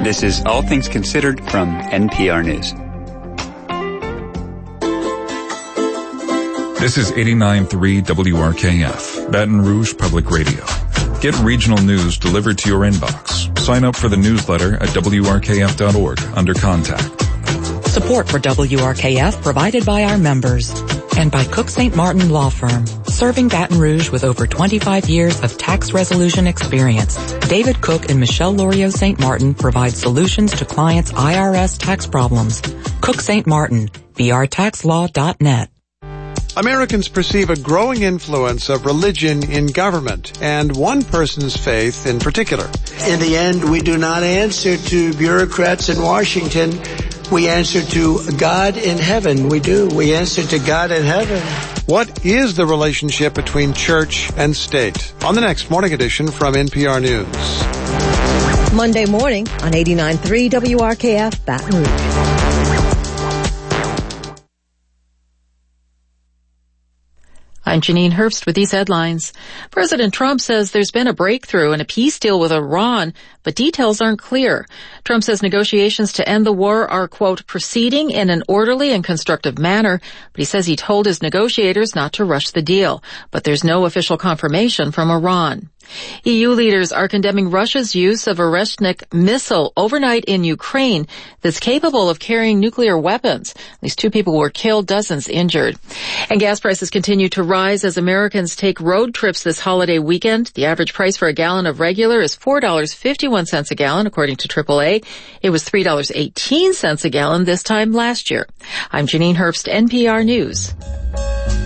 This is All Things Considered from NPR News. This is 89.3 WRKF, Baton Rouge Public Radio. Get regional news delivered to your inbox. Sign up for the newsletter at WRKF.org under Contact. Support for WRKF provided by our members and by Cook St. Martin Law Firm, serving Baton Rouge with over 25 years of tax resolution experience. David Cook and Michelle Lorio St. Martin provide solutions to clients' IRS tax problems. Cook St. Martin, brtaxlaw.net. Americans perceive a growing influence of religion in government, and one person's faith in particular. In the end, we do not answer to bureaucrats in Washington. We answer to God in heaven. We do. We answer to God in heaven. What is the relationship between church and state? On the next Morning Edition from NPR News. Monday morning on 89.3 WRKF Baton Rouge. I'm Janine Herbst with these headlines. President Trump says there's been a breakthrough in a peace deal with Iran, but details aren't clear. Trump says negotiations to end the war are, quote, proceeding in an orderly and constructive manner, but he says he told his negotiators not to rush the deal. But there's no official confirmation from Iran. EU leaders are condemning Russia's use of a Oreshnik missile overnight in Ukraine that's capable of carrying nuclear weapons. At least 2 people were killed, dozens injured. And gas prices continue to rise as Americans take road trips this holiday weekend. The average price for a gallon of regular is $4.51 a gallon, according to AAA. It was $3.18 a gallon this time last year. I'm Janine Herbst, NPR News.